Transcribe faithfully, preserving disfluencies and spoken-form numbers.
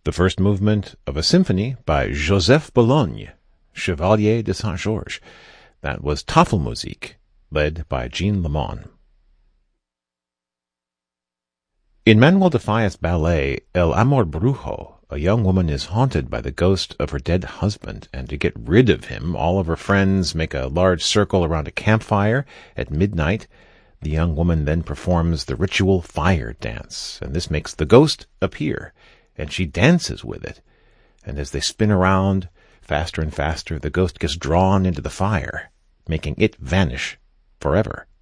the first movement of a symphony by Joseph Bologne, Chevalier de Saint-Georges. That was Tafelmusik, led by Jean Lemon. In Manuel de Falla's ballet El Amor Brujo, a young woman is haunted by the ghost of her dead husband, and to get rid of him, all of her friends make a large circle around a campfire at midnight. The young woman then performs the ritual fire dance, and this makes the ghost appear, and she dances with it. And as they spin around faster and faster, the ghost gets drawn into the fire, making it vanish forever.